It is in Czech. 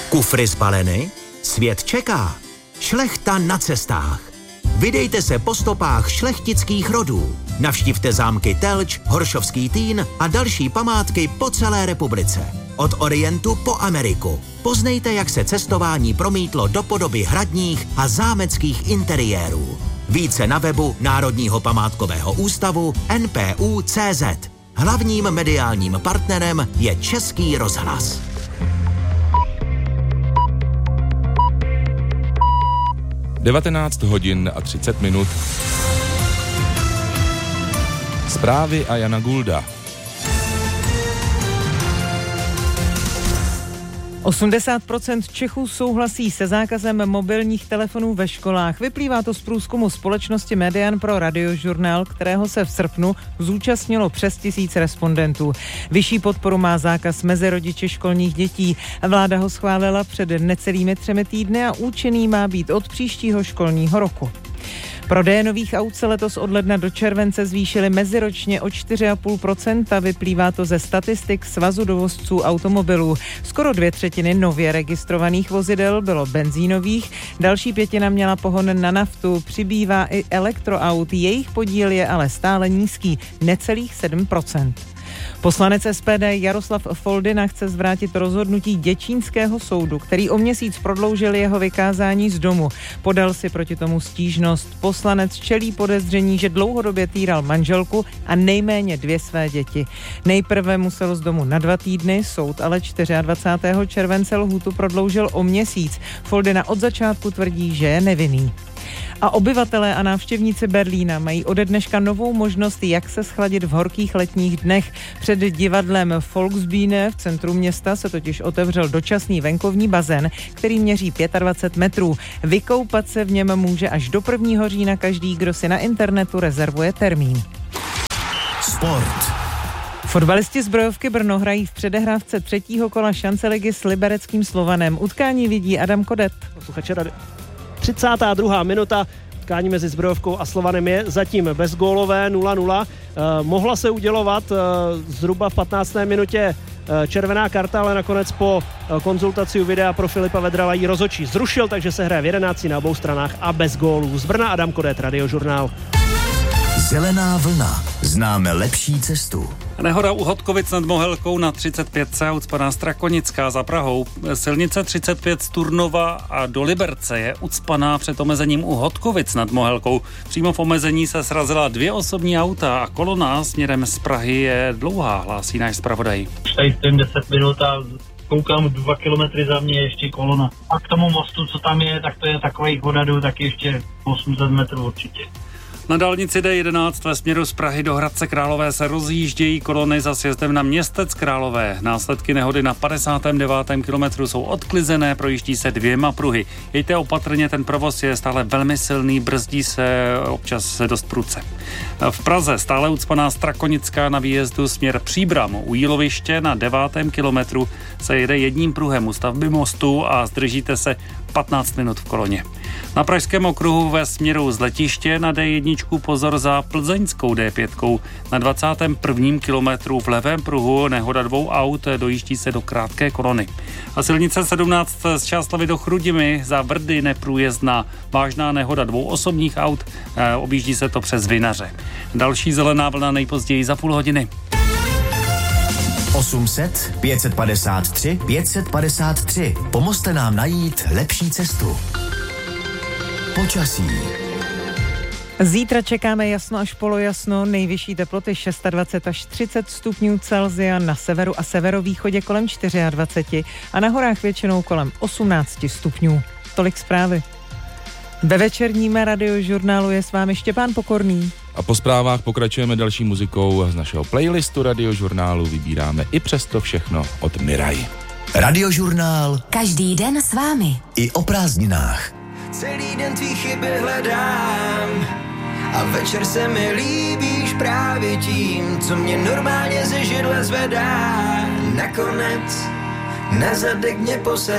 Kufry zbaleny? Svět čeká. Šlechta na cestách. Vydejte se po stopách šlechtických rodů. Navštivte zámky Telč, Horšovský Týn a další památky po celé republice. Od Orientu po Ameriku. Poznejte, jak se cestování promítlo do podoby hradních a zámeckých interiérů. Více na webu Národního památkového ústavu NPU.cz. Hlavním mediálním partnerem je Český rozhlas. Devatenáct hodin a 30 minut. Zprávy a Jana Gulda. 80% Čechů souhlasí se zákazem mobilních telefonů ve školách. Vyplývá to z průzkumu společnosti Median pro Radiožurnál, kterého se v srpnu zúčastnilo přes 1000 respondentů. Vyšší podporu má zákaz mezi rodiči školních dětí. Vláda ho schválila před necelými 3 týdny a účinný má být od příštího školního roku. Prodeje nových aut se letos od ledna do července zvýšily meziročně o 4,5%, vyplývá to ze statistik Svazu dovozců automobilů. Skoro 2/3 nově registrovaných vozidel bylo benzínových, další 1/5 měla pohon na naftu, přibývá i elektroaut, jejich podíl je ale stále nízký, necelých 7%. Poslanec SPD Jaroslav Foldyna chce zvrátit rozhodnutí děčínského soudu, který o měsíc prodloužil jeho vykázání z domu. Podal si proti tomu stížnost. Poslanec čelí podezření, že dlouhodobě týral manželku a nejméně 2 své děti. Nejprve musel z domu na 2 týdny, soud ale 24. července lhůtu prodloužil o měsíc. Foldyna od začátku tvrdí, že je nevinný. A obyvatelé a návštěvníci Berlína mají ode dneška novou možnost, jak se schladit v horkých letních dnech. Před divadlem Volksbühne v centru města se totiž otevřel dočasný venkovní bazén, který měří 25 metrů. Vykoupat se v něm může až do 1. října každý, kdo si na internetu rezervuje termín. Sport. Fotbalisti Zbrojovky Brno hrají v předehrávce 3. kola šance ligy s libereckým Slovanem. Utkání vidí Adam Kodet. 32. minuta. Utkání mezi Zbrojovkou a Slovanem je zatím bezgólové 0-0. Mohla se udělovat zhruba v 15. minutě červená karta, ale nakonec po konzultaci u videa pro Filipa Vedrala ji rozhodčí zrušil, takže se hraje v 11 na obou stranách a bez gólů. Z Brna Adam Kodet, Radiožurnál. Zelená vlna. Známe lepší cestu. Nehoda u Hodkovic nad Mohelkou na 35C, ucpaná Strakonická za Prahou. Silnice 35 z Turnova a do Liberce je ucpaná před omezením u Hodkovic nad Mohelkou. Přímo v omezení se srazila 2 osobní auta a kolona směrem z Prahy je dlouhá, hlásí náš zpravodaj. Tady 10 minut a koukám 2 kilometry za mě ještě kolona. A k tomu mostu, co tam je, tak to je takových odhadů, tak ještě 800 metrů určitě. Na dálnici D11 ve směru z Prahy do Hradce Králové se rozjíždějí kolony za sjezdem na Městec Králové. Následky nehody na 59. kilometru jsou odklizené, projíždí se 2 pruhy. Jeďte opatrně, ten provoz je stále velmi silný, brzdí se občas dost prudce. V Praze stále ucpaná Strakonická na výjezdu směr Příbram. U Jíloviště na 9. kilometru se jede 1 pruhem u stavby mostu a zdržíte se 15 minut v koloně. Na Pražském okruhu ve směru z letiště na D1 pozor za plzeňskou D5. Na 21. kilometru v levém pruhu nehoda 2 aut, dojíždí se do krátké kolony. A silnice 17 z Čáslavi do Chrudimi za Brdy neprůjezdná. Vážná nehoda 2 osobních aut, objíždí se to přes Vinaře. Další zelená vlna nejpozději za půl hodiny. 800 553 553. Pomozte nám najít lepší cestu. Počasí. Zítra čekáme jasno až polojasno, nejvyšší teploty 26 až 30 stupňů Celsia, na severu a severovýchodě kolem 24 a na horách většinou kolem 18 stupňů. Tolik zprávy. Ve večerním Radiožurnálu je s vámi Štěpán Pokorný. A po zprávách pokračujeme další muzikou z našeho playlistu Radiožurnálu. Vybíráme i přesto všechno od Miraj. Radiožurnál. Každý den s vámi. I o prázdninách. Celý den tvý chyby hledám a večer se mi líbíš právě tím, co mě normálně ze židle zvedá. Nakonec na zadek mě posadí.